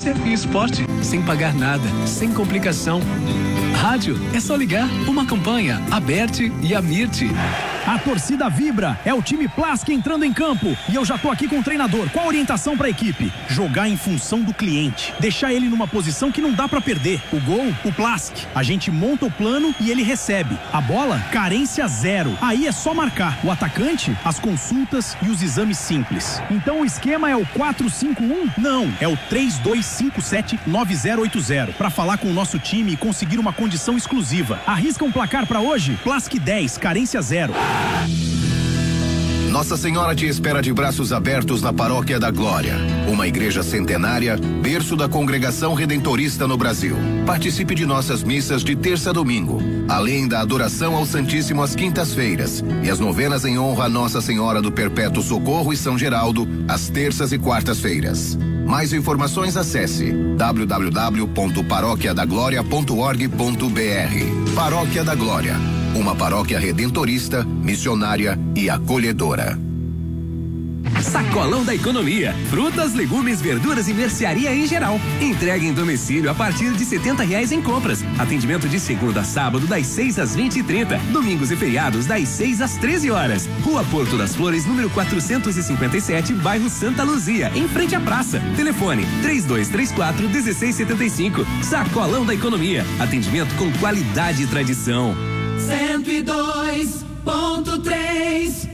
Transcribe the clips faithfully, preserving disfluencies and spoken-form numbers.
ciência e esporte, sem pagar nada, sem complicação. Rádio, é só ligar. Uma campanha, Aberte e Amirte. A torcida vibra, é o time Plask entrando em campo e eu já tô aqui com o treinador. Qual a orientação pra equipe? Jogar em função do cliente, deixar ele numa posição que não dá pra perder. O gol, o Plask. A gente monta o plano e ele recebe. A bola, carência zero. Aí é só marcar. O atacante, as consultas e os exames simples. Então o esquema é o quatro cinco um? Não, é o três dois cinco sete nove zero oito zero. Pra falar com o nosso time e conseguir uma condição exclusiva. Arrisca um placar pra hoje? Plask dez, carência zero. Nossa Senhora te espera de braços abertos na Paróquia da Glória, uma igreja centenária, berço da congregação redentorista no Brasil. Participe de nossas missas de terça a domingo, além da adoração ao Santíssimo às quintas-feiras e as novenas em honra a Nossa Senhora do Perpétuo Socorro e São Geraldo, às terças e quartas-feiras. Mais informações acesse w w w ponto paróquia da glória ponto org ponto b r. Paróquia da Glória, uma paróquia redentorista, missionária e acolhedora. Sacolão da Economia. Frutas, legumes, verduras e mercearia em geral. Entrega em domicílio a partir de setenta reais em compras. Atendimento de segunda a sábado das seis às vinte e trinta. Domingos e feriados das seis às treze horas. Rua Porto das Flores, número quatrocentos e cinquenta e sete, bairro Santa Luzia, em frente à praça. Telefone três dois três quatro um seis sete cinco. Sacolão da Economia. Atendimento com qualidade e tradição. cento e dois ponto três.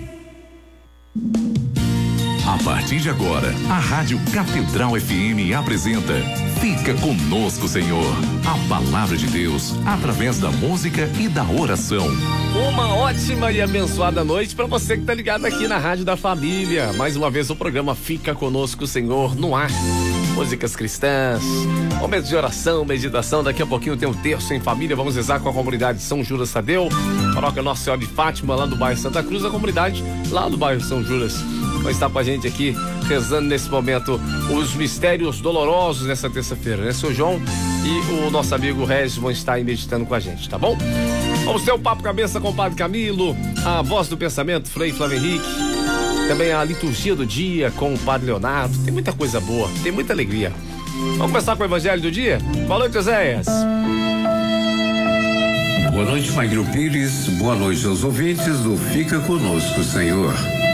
A partir de agora, a Rádio Catedral F M apresenta Fica Conosco, Senhor. A palavra de Deus através da música e da oração. Uma ótima e abençoada noite para você que tá ligado aqui na Rádio da Família. Mais uma vez o programa Fica Conosco, Senhor, no ar. Músicas cristãs, momentos de oração, meditação. Daqui a pouquinho tem um terço em família. Vamos rezar com a comunidade São Judas Tadeu, paróquia Nossa Senhora de Fátima, lá do bairro Santa Cruz, a comunidade lá do bairro São Judas. Vai estar com a gente aqui rezando nesse momento os mistérios dolorosos nessa terça-feira, né? Seu João e o nosso amigo Regis vão estar aí meditando com a gente, tá bom? Vamos ter o Papo Cabeça com o Padre Camilo, a Voz do Pensamento, Frei Flávio Henrique, também a Liturgia do Dia com o Padre Leonardo. Tem muita coisa boa, tem muita alegria. Vamos começar com o Evangelho do Dia? Boa noite, Oséias. Boa noite, Magno Pires. Boa noite aos ouvintes do Fica Conosco, Senhor.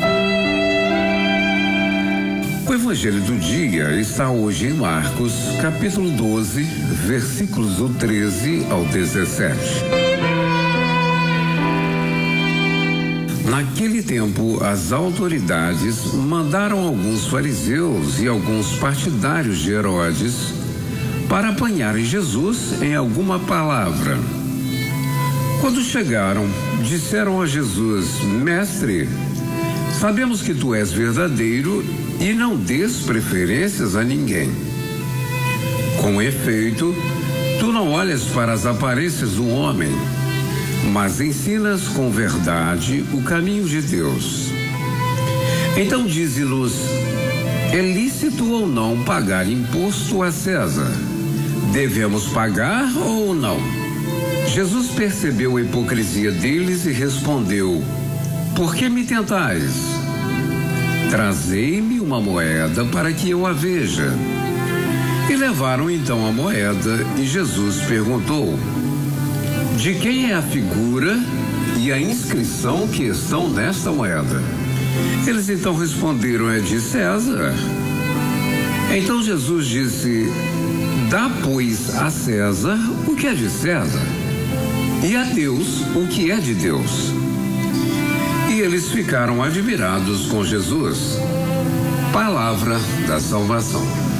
O Evangelho do Dia está hoje em Marcos, capítulo doze, versículos do treze ao dezessete. Naquele tempo, as autoridades mandaram alguns fariseus e alguns partidários de Herodes para apanharem Jesus em alguma palavra. Quando chegaram, disseram a Jesus: Mestre, sabemos que tu és verdadeiro e não dês preferências a ninguém. Com efeito, tu não olhas para as aparências do homem, mas ensinas com verdade o caminho de Deus. Então dize-nos: é lícito ou não pagar imposto a César? Devemos pagar ou não? Jesus percebeu a hipocrisia deles e respondeu: por que me tentais? Trazei-me uma moeda para que eu a veja. E levaram então a moeda e Jesus perguntou: de quem é a figura e a inscrição que estão nesta moeda? Eles então responderam: é de César. Então Jesus disse: dá, pois, a César o que é de César, e a Deus o que é de Deus. E eles ficaram admirados com Jesus. Palavra da salvação.